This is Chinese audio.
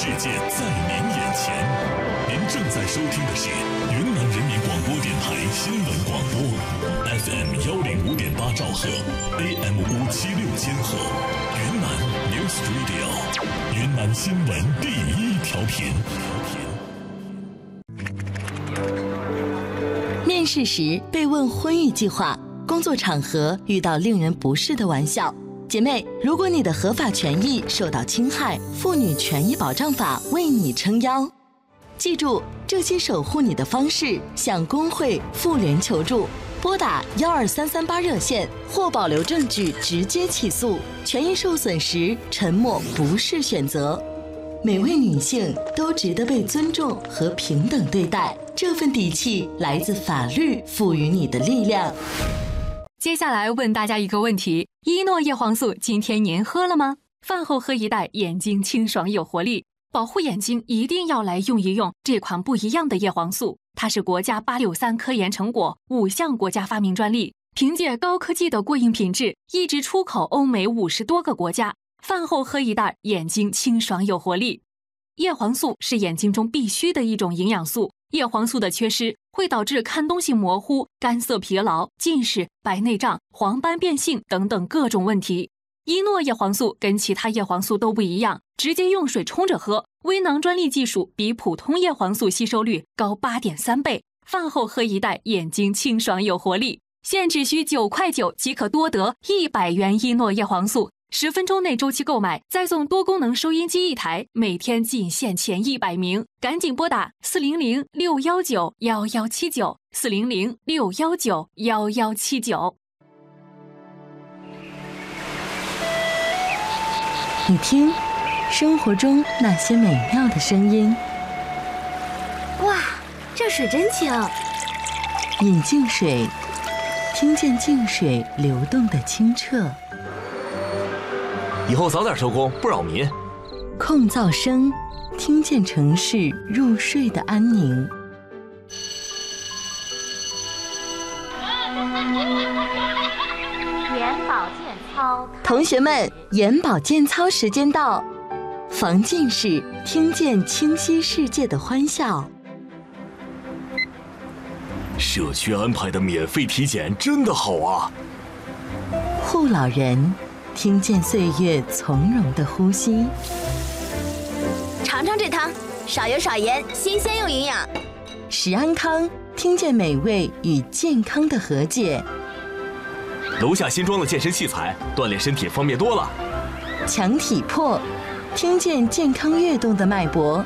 界在您眼前。您正在收听的是云南人民广播电台新闻广播 ，FM 105.8兆赫 ，AM 576千赫，云南 News Radio， 云南新闻第一调频。 面试时被问婚育计划，工作场合遇到令人不适的玩笑。姐妹，如果你的合法权益受到侵害，妇女权益保障法为你撑腰。记住，这些守护你的方式，向工会、妇联求助，拨打12338热线或保留证据直接起诉。权益受损时，沉默不是选择。每位女性都值得被尊重和平等对待，这份底气来自法律赋予你的力量。 接下来问大家一个问题：依诺叶黄素今天您喝了吗？饭后喝一袋，眼睛清爽有活力。保护眼睛一定要来用一用这款不一样的叶黄素，它是国家863科研成果，5项国家发明专利，凭借高科技的过硬品质，一直出口欧美50多个国家。饭后喝一袋，眼睛清爽有活力。叶黄素是眼睛中必须的一种营养素，叶黄素的缺失会导致看东西模糊、干涩疲劳、近视、白内障、黄斑变性等等各种问题。依诺叶黄素跟其他叶黄素都不一样，直接用水冲着喝，微囊专利技术比普通叶黄素吸收率高8.3倍。饭后喝一袋，眼睛清爽有活力。现只需9块9即可多得100元依诺叶黄素，10分钟内周期购买，再送多功能收音机1台，每天仅限前100名，赶紧拨打400-619-1179，400-619-1179。 你听，生活中那些美妙的声音。 哇，这水真清！ 饮净水，听见净水流动的清澈。 以后早点收工，不扰民。 控噪声，听见城市入睡的安宁。 眼保健操， 同学们，眼保健操时间到，防近视，听见清晰世界的欢笑。 社区安排的免费体检真的好啊！ 护老人，听见岁月从容的呼吸。 尝尝这汤，少油少盐，新鲜又营养。 食安康，听见美味与健康的和解。 楼下新装的健身器材，锻炼身体方便多了。 强体魄，听见健康跃动的脉搏。